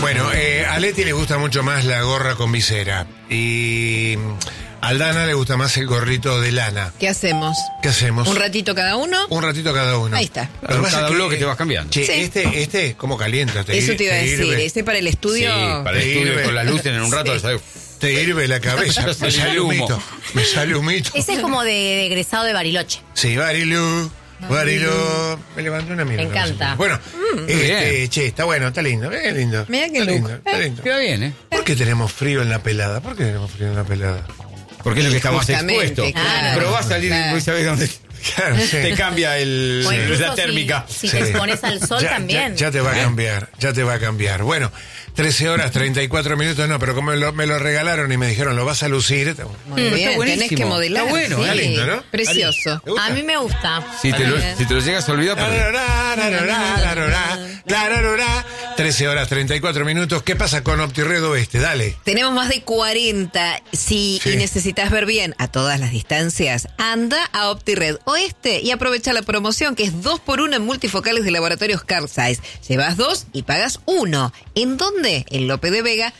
Bueno, a Leti le gusta mucho más la gorra con visera. Y a Aldana le gusta más el gorrito de lana. ¿Qué hacemos? ¿Qué hacemos? ¿Un ratito cada uno? Un ratito cada uno. Ahí está. Lo que pasa Cada es que, bloque te vas cambiando. Che, Sí. este, ¿cómo calienta? Eso te iba a decir. hirve. Este para el estudio. Sí, para el Te estudio hirve. con la luz en un rato. Sí. Te hirve la cabeza. Me sale humito. Me sale humito. Ese es como de egresado de Bariloche. Sí, Barilu. Me levanté una mierda. Me encanta. Bueno, Bien. che, está bueno, está lindo. Bien lindo. Mirá qué Está look. lindo, está lindo. Queda bien, ¿eh? ¿Por qué tenemos frío en la pelada? ¿Por qué tenemos frío en la pelada? Porque es lo que está más Justamente, expuesto. claro. Pero vas a salir Claro. y sabes dónde Claro, sí. te cambia O incluso la térmica. Si te expones al sol también. Ya te va a cambiar, ya te va a cambiar. Bueno, 13 horas, 34 minutos, no, pero como me lo regalaron y me dijeron, lo vas a lucir. Muy Está bien, tenés buenísimo. que modelar. Está bueno, sí. está lindo, ¿no? Precioso. ¿Te gusta? A mí me gusta. Si te lo llegas a olvidar, pero 13 horas, 34 minutos. ¿Qué pasa con OptiRed Oeste? Dale. Tenemos más de 40. Sí. Y necesitas ver bien a todas las distancias, anda a OptiRed Oeste y aprovecha la promoción que es 2x1 en multifocales de laboratorios CarSize. Llevas 2 y pagas 1. ¿En dónde? En Lope de Vega,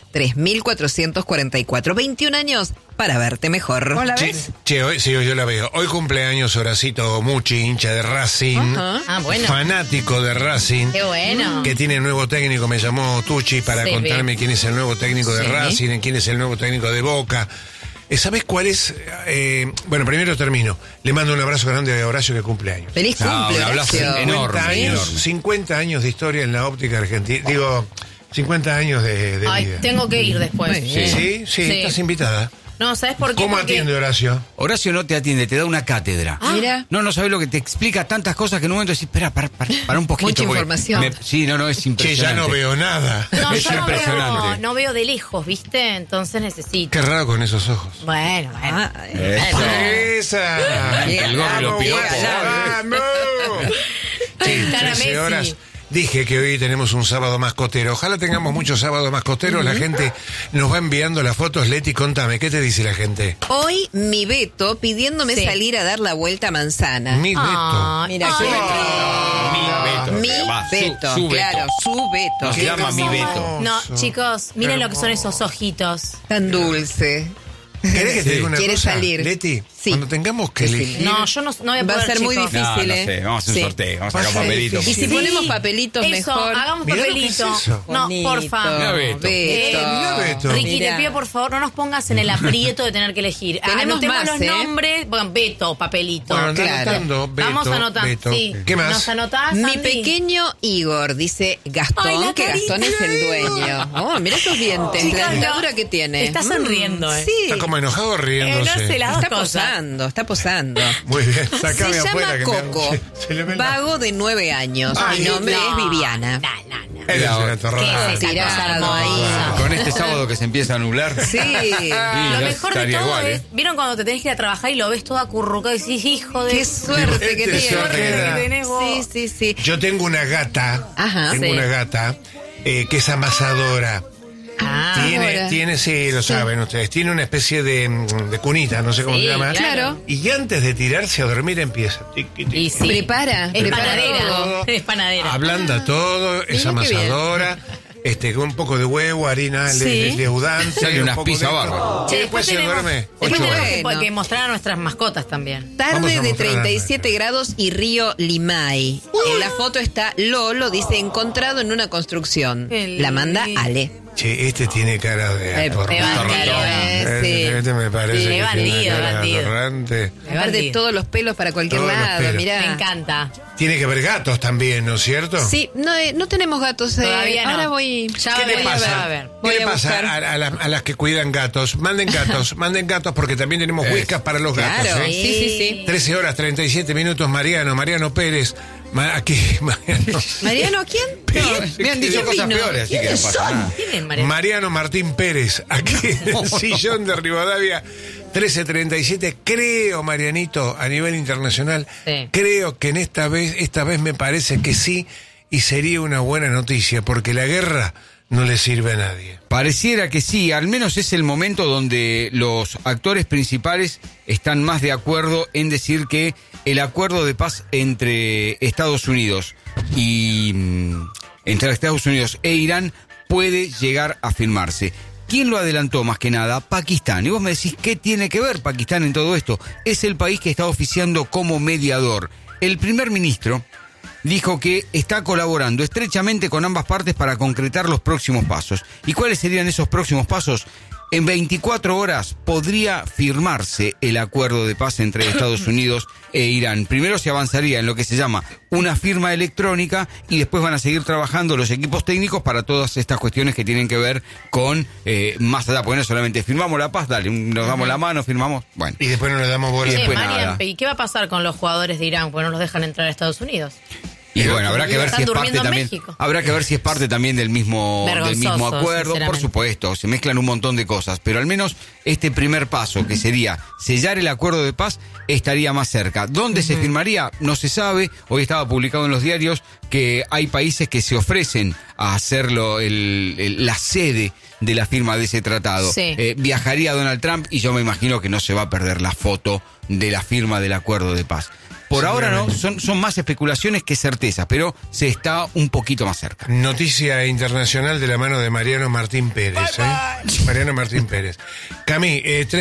3444. 21 años para verte mejor. ¿Vos la Che, ves? hoy sí, yo la veo. Hoy cumpleaños Horacito Muchi, hincha de Racing. Ajá. Ah, bueno. Fanático de Racing. Qué bueno. Que tiene nuevo técnico, me llamó Tucci para Sí, contarme bien. quién es el nuevo técnico de Sí. Racing, quién es el nuevo técnico de Boca. ¿Sabés cuál es? Bueno, primero termino. Le mando un abrazo grande a Horacio que cumple años. Feliz cumple, un abrazo Horacio. enorme. 50 años, enorme. 50 años de historia en la óptica argentina. Digo, 50 años de Ay, vida. tengo que ir después. Muy bien. Sí, Sí. estás invitada. No, ¿sabes por qué? ¿Cómo Porque- atiende Horacio? Horacio no te atiende, te da una cátedra. Mira. No sabes lo que te explica tantas cosas que en un momento decís, espera, para un poquito. Mucha porque información. Sí, es Che, impresionante. ya no veo nada. No, Es yo impresionante. no veo de lejos, ¿viste? Entonces necesito. Qué raro con esos ojos. Bueno. Eso. ¡Esa! El gorro y los ¡Vamos, piropos. ¡Vamos! Che, Cara 13 Messi. horas. Dije que hoy tenemos un sábado mascotero. Ojalá tengamos muchos sábados mascoteros. La gente nos va enviando las fotos. Leti, contame, ¿qué te dice la gente? Hoy mi Beto pidiéndome Sí. salir a dar la vuelta a manzana. Mi Beto. Ah, Mira ay, qué Mi Beto. Mi Va, Beto, su claro, Beto. su Beto. Nos Qué llama cosa mi Beto. No, chicos, miren lo que son Hermoso. esos ojitos. tan dulce. ¿Querés que te diga una ¿Quieres cosa? salir? Leti, Sí. cuando tengamos que Decime. elegir... No, yo no voy a Va poder, a ser muy chicos. difícil. No sé, vamos a hacer un Sí. sorteo, vamos a Va a sacar ser papelitos. difícil. Y si ponemos papelitos eso, mejor. hagamos Mirá lo que papelito. es eso. No, Bonito. porfa. Mira, Beto. Mira, Beto. Ricky, Mirá. te pido por favor, no nos pongas en el aprieto de tener que elegir. Tenemos Anotemos más, los nombres. Bueno, Beto, papelito. Bueno, anda Claro. anotando, Beto, Vamos a anotar. Beto. Sí. ¿Qué más? ¿Nos anotás, Mi Andy? pequeño Igor, dice Gastón, Ay, la que carita Gastón es el de dueño. Oh, mira esos dientes, Chicas, la no. dentadura que tiene. Está sonriendo, ¿eh? Sí, Está como enojado o riéndose. no sé, las está dos cosas. posando, está posando. Muy bien, Se sacame afuera llama que me- Coco, se le ven la- vago de 9 años. Ay, Mi nombre no. es Viviana. No. Ese es el atorrado. ¿Qué es esa Tirado cosa hermosa? Con este sábado que se empieza a nublar. Sí. Sí, Lo ya mejor de estaría todo igual, es, ¿vieron cuando te tenés que ir a trabajar y lo ves todo acurrucado y decís, hijo de... Qué suerte que Este tiene. suerte que tenés vos. Sí, sí, sí. Yo tengo una gata. Ajá. Tengo Sí. una gata que es amasadora. Ah, ahora. Tiene, sí, lo saben ustedes, tiene una especie de cunita, no sé cómo Sí, se llama. Claro. Y antes de tirarse a dormir empieza. Tiqui, tiqui. Y sí. Prepara, Es prepara panadera. todo. Es panadera. Ablanda todo, es Mira qué amasadora. Con un poco de huevo, harina Sí. leudante. Sale un unas poco de pizza esto. barro. Y Che, después se duerme después 8 tenemos horas. Bueno. que mostrar a nuestras mascotas también. Vamos Tarde a de mostrar 37 grados y río Limay. En la foto está Lolo, dice encontrado en una construcción. Qué La manda lindo. Ale. Che, este tiene cara de atorrante. de bandido, sí. Este me parece Sí, que bandido, tiene una cara de bandido. atorrante. Aparte bandido. todos los pelos para cualquier Todos los lado, pelos. mirá. Me encanta. Tiene que haber gatos también, ¿no es cierto? Sí, no tenemos gatos. Todavía no. Ahora voy. Ya ¿Qué voy le a pasa? ver. ¿Qué Voy le a pasa buscar. a las que cuidan gatos? Manden gatos, porque también tenemos whiskas para los gatos. Claro, ¿eh? sí. 13 horas, 37 minutos, Mariano Pérez. Aquí, Mariano. ¿Mariano quién? Me han dicho cosas vino? peores, así que no pasa nada. ¿Quién es María? Mariano Martín Pérez, aquí en el sillón de Rivadavia, 1337. Creo, Marianito, a nivel internacional, Sí. creo que esta vez me parece que sí, y sería una buena noticia, porque la guerra no le sirve a nadie. Pareciera que sí, al menos es el momento donde los actores principales están más de acuerdo en decir que el acuerdo de paz entre Estados Unidos e Irán puede llegar a firmarse. ¿Quién lo adelantó más que nada? Pakistán. Y vos me decís, ¿qué tiene que ver Pakistán en todo esto? Es el país que está oficiando como mediador. El primer ministro dijo que está colaborando estrechamente con ambas partes para concretar los próximos pasos. ¿Y cuáles serían esos próximos pasos? En 24 horas podría firmarse el acuerdo de paz entre Estados Unidos e Irán. Primero se avanzaría en lo que se llama una firma electrónica y después van a seguir trabajando los equipos técnicos para todas estas cuestiones que tienen que ver con más allá, porque no solamente firmamos la paz, dale, nos damos la mano, firmamos, bueno. Y después no le damos bola. Y después Marian, nada. ¿y qué va a pasar con los jugadores de Irán? Porque no los dejan entrar a Estados Unidos. Y bueno, habrá que ver Están si es parte durmiendo en también. México. Habrá que ver si es parte también del mismo Vergonzoso, acuerdo, por sinceramente. supuesto. Se mezclan un montón de cosas, pero al menos este primer paso, que sería sellar el acuerdo de paz, estaría más cerca. ¿Dónde se firmaría? No se sabe. Hoy estaba publicado en los diarios que hay países que se ofrecen a hacerlo la sede de la firma de ese tratado. Sí. Viajaría Donald Trump y yo me imagino que no se va a perder la foto de la firma del acuerdo de paz. Por ahora no, son más especulaciones que certezas, pero se está un poquito más cerca. Noticia internacional de la mano de Mariano Martín Pérez. Mariano Martín Pérez. Cami,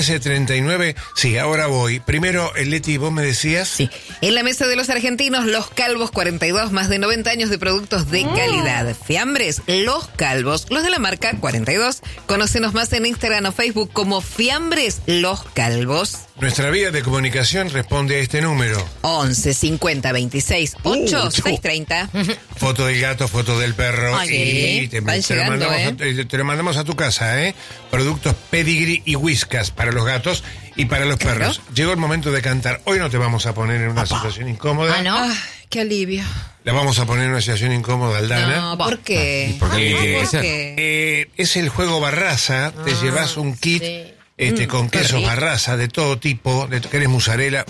13:39. Sí, ahora voy. Primero, Leti, vos me decías. Sí. En la mesa de los argentinos, Los Calvos 42, más de 90 años de productos de calidad. Fiambres, Los Calvos, los de la marca 42. Conócenos más en Instagram o Facebook como Fiambres Los Calvos. Nuestra vía de comunicación responde a este número. 11 50 26 8 630. Foto del gato, foto del perro. Ay, y van llegando, te lo mandamos a tu casa, ¿eh? Productos Pedigree y Whiskas para los gatos y para los Claro. perros. Llegó el momento de cantar. Hoy no te vamos a poner en una situación incómoda. Ah, ¿no? Ah, qué alivio. La vamos a poner en una situación incómoda, Aldana. No, ¿por qué? ¿Y por qué tiene que ¿Por ser? qué? Es el juego Barraza. Te llevas un kit sí. con quesos rico. Barraza de todo tipo. ¿Querés mozzarella?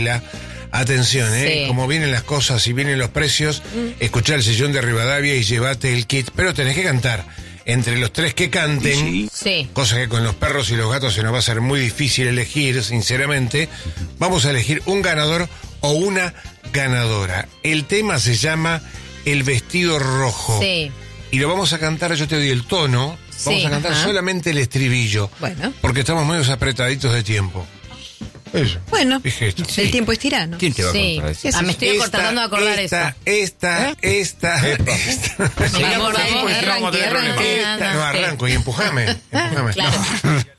Atención, Sí. como vienen las cosas y vienen los precios, escuchá el sillón de Rivadavia y llévate el kit. Pero tenés que cantar. Entre los tres que canten, Sí. cosa que con los perros y los gatos se nos va a ser muy difícil elegir, sinceramente, vamos a elegir un ganador o una ganadora. El tema se llama El Vestido Rojo. Sí. Y lo vamos a cantar, yo te doy el tono, vamos Sí, a cantar ajá. solamente el estribillo. Bueno. Porque estamos medio apretaditos de tiempo. Eso. Bueno, Dije esto. el tiempo es tirano. ¿Quién te va a Sí. contar eso? Eso. Me estoy tratando de acordar esta, eso. Esta. Vamos, arranque, No, arranco y empujame. Claro.